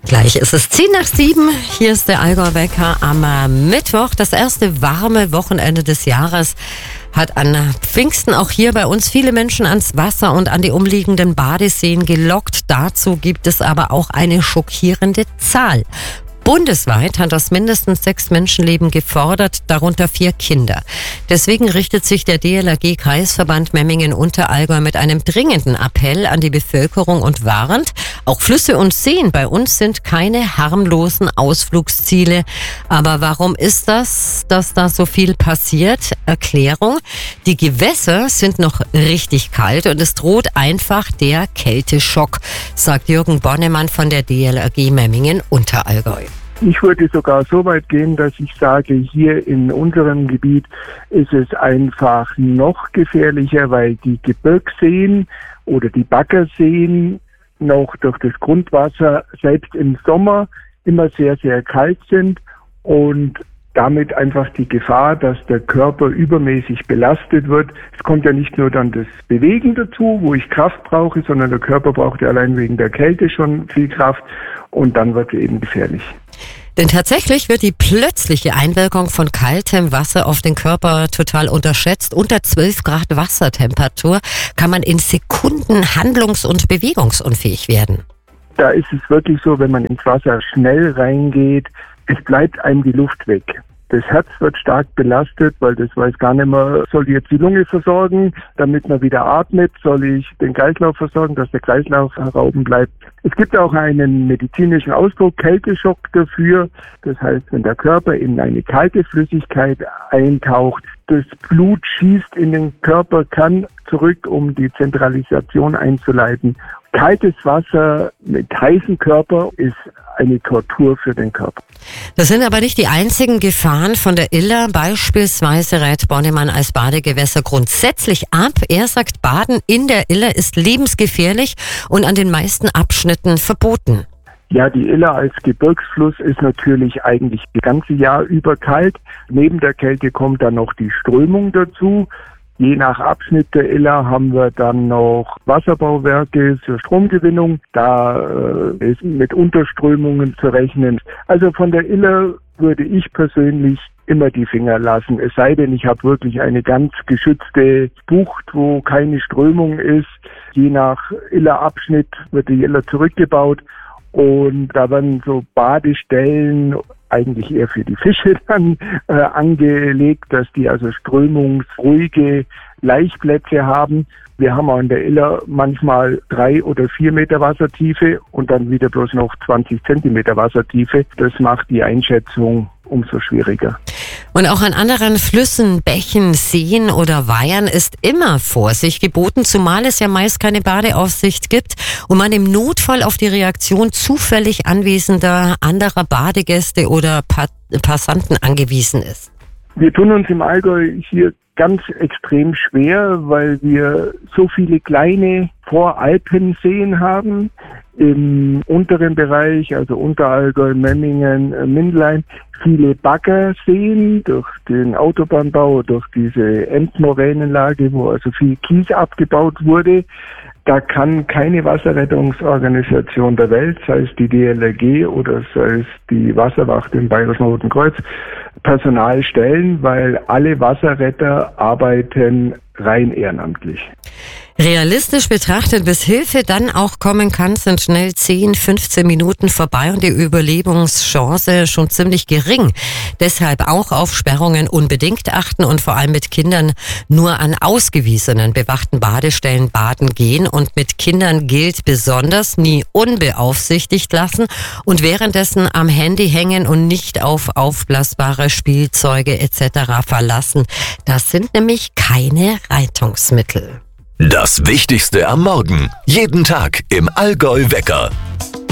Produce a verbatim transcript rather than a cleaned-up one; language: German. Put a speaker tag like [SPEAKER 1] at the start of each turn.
[SPEAKER 1] Gleich ist es zehn nach sieben. Hier ist der Allgäu-Wecker am Mittwoch. Das erste warme Wochenende des Jahres hat an Pfingsten auch hier bei uns viele Menschen ans Wasser und an die umliegenden Badeseen gelockt. Dazu gibt es aber auch eine schockierende Zahl. Bundesweit hat das mindestens sechs Menschenleben gefordert, darunter vier Kinder. Deswegen richtet sich der D L R G-Kreisverband Memmingen-Unterallgäu mit einem dringenden Appell an die Bevölkerung und warnt, auch Flüsse und Seen bei uns sind keine harmlosen Ausflugsziele. Aber warum ist das, dass da so viel passiert? Erklärung: Die Gewässer sind noch richtig kalt und es droht einfach der Kälteschock, sagt Jürgen Bonnemann von der D L R G Memmingen-Unterallgäu.
[SPEAKER 2] Ich würde sogar so weit gehen, dass ich sage, hier in unserem Gebiet ist es einfach noch gefährlicher, weil die Gebirgsseen oder die Baggerseen noch durch das Grundwasser selbst im Sommer immer sehr, sehr kalt sind und damit einfach die Gefahr, dass der Körper übermäßig belastet wird. Es kommt ja nicht nur dann das Bewegen dazu, wo ich Kraft brauche, sondern der Körper braucht ja allein wegen der Kälte schon viel Kraft und dann wird es eben gefährlich.
[SPEAKER 1] Denn tatsächlich wird die plötzliche Einwirkung von kaltem Wasser auf den Körper total unterschätzt. Unter zwölf Grad Wassertemperatur kann man in Sekunden handlungs- und bewegungsunfähig werden.
[SPEAKER 2] Da ist es wirklich so, wenn man ins Wasser schnell reingeht, es bleibt einem die Luft weg. Das Herz wird stark belastet, weil das weiß gar nicht mehr, soll ich jetzt die Lunge versorgen, damit man wieder atmet, soll ich den Kreislauf versorgen, dass der Kreislauf erlauben bleibt. Es gibt auch einen medizinischen Ausdruck, Kälteschock dafür. Das heißt, wenn der Körper in eine kalte Flüssigkeit eintaucht, das Blut schießt in den Körper, kann zurück, um die Zentralisation einzuleiten. Kaltes Wasser mit heißem Körper ist eine Tortur für den Körper.
[SPEAKER 1] Das sind aber nicht die einzigen Gefahren von der Iller. Beispielsweise rät Bonnemann als Badegewässer grundsätzlich ab. Er sagt, Baden in der Iller ist lebensgefährlich und an den meisten Abschnitten verboten.
[SPEAKER 2] Ja, die Iller als Gebirgsfluss ist natürlich eigentlich das ganze Jahr über kalt. Neben der Kälte kommt dann noch die Strömung dazu. Je nach Abschnitt der Iller haben wir dann noch Wasserbauwerke zur Stromgewinnung. Da äh, ist mit Unterströmungen zu rechnen. Also von der Iller würde ich persönlich immer die Finger lassen. Es sei denn, ich habe wirklich eine ganz geschützte Bucht, wo keine Strömung ist. Je nach Illerabschnitt wird die Iller zurückgebaut. Und da werden so Badestellen eigentlich eher für die Fische dann äh, angelegt, dass die also strömungsruhige Laichplätze haben. Wir haben auch in der Iller manchmal drei oder vier Meter Wassertiefe und dann wieder bloß noch zwanzig Zentimeter Wassertiefe. Das macht die Einschätzung umso schwieriger.
[SPEAKER 1] Und auch an anderen Flüssen, Bächen, Seen oder Weihern ist immer Vorsicht geboten, zumal es ja meist keine Badeaufsicht gibt und man im Notfall auf die Reaktion zufällig anwesender anderer Badegäste oder pa- Passanten angewiesen ist.
[SPEAKER 2] Wir tun uns im Allgäu hier ganz extrem schwer, weil wir so viele kleine Voralpenseen haben. Im unteren Bereich, also Unterallgäu, Memmingen, Mindlein, viele Baggerseen durch den Autobahnbau, durch diese Endmoränenlage, wo also viel Kies abgebaut wurde. Da kann keine Wasserrettungsorganisation der Welt, sei es die D L R G oder sei es die Wasserwacht im Bayerischen Roten Kreuz, Personal stellen, weil alle Wasserretter arbeiten rein ehrenamtlich.
[SPEAKER 1] Realistisch betrachtet, bis Hilfe dann auch kommen kann, sind schnell zehn, fünfzehn Minuten vorbei und die Überlebungschance schon ziemlich gering. Deshalb auch auf Sperrungen unbedingt achten und vor allem mit Kindern nur an ausgewiesenen bewachten Badestellen baden gehen. Und mit Kindern gilt besonders, nie unbeaufsichtigt lassen und währenddessen am Handy hängen und nicht auf aufblasbare Spielzeuge et cetera verlassen. Das sind nämlich keine Rettungsmittel.
[SPEAKER 3] Das Wichtigste am Morgen. Jeden Tag im Allgäu-Wecker.